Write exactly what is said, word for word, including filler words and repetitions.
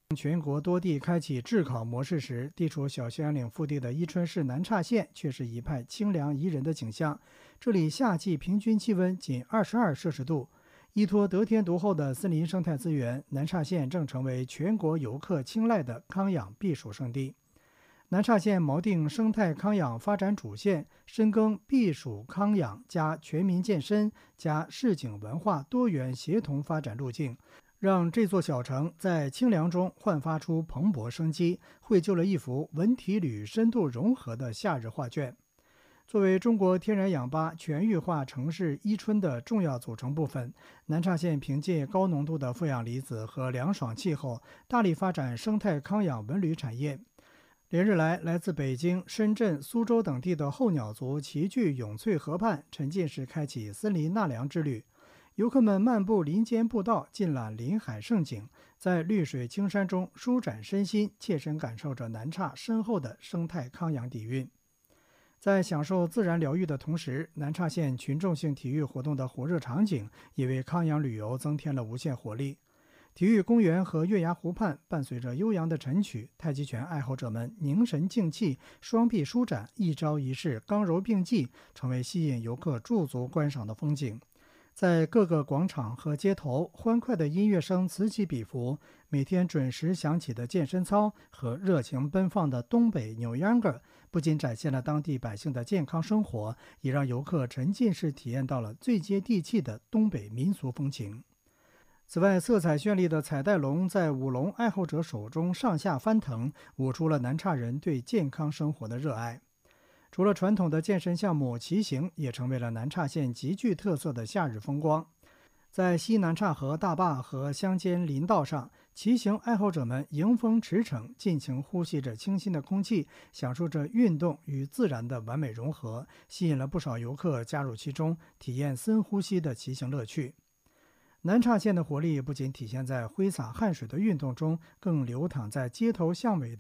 全国多地开启炙烤模式时，地处小兴安岭腹地的伊春市南岔县却是一派清凉宜人的景象。这里夏季平均气温仅二十二摄氏度。依托得天独厚的森林生态资源，南岔县正成为全国游客青睐的康养避暑胜地。南岔县锚定生态康养发展主线，深耕避暑康养加全民健身加市井文化多元协同发展路径，让这座小城在清凉中焕发出蓬勃生机，绘就了一幅文体旅深度融合的夏日画卷。作为中国天然氧吧全域化城市伊春的重要组成部分，南岔县凭借高浓度的负氧离子和凉爽气候，大力发展生态康养文旅产业。连日来，来自北京、深圳、苏州等地的候鸟族齐聚永翠河畔，沉浸式开启森林纳凉之旅。游客们漫步林间步道，尽览林海胜景，在绿水青山中舒展身心，切身感受着南岔深厚的生态康养底蕴。在享受自然疗愈的同时，南岔县群众性体育活动的火热场景也为康养旅游增添了无限活力。体育公园和月牙湖畔，伴随着悠扬的晨曲，太极拳爱好者们凝神静气，双臂舒展，一招一式刚柔并济，成为吸引游客驻足观赏的风景。在各个广场和街头，欢快的音乐声此起彼伏，每天准时响起的健身操和热情奔放的东北扭秧歌，不仅展现了当地百姓的健康生活，也让游客沉浸式体验到了最接地气的东北民俗风情。此外，色彩绚丽的彩带龙在舞龙爱好者手中上下翻腾，舞出了南岔人对健康生活的热爱。除了传统的健身项目，骑行也成为了南岔县极具特色的夏日风光。在西南岔河大坝和乡间林道上，骑行爱好者们迎风驰骋，尽情呼吸着清新的空气，享受着运动与自然的完美融合，吸引了不少游客加入其中，体验深呼吸的骑行乐趣。南岔县的活力不仅体现在挥洒汗水的运动中，更流淌在街头巷尾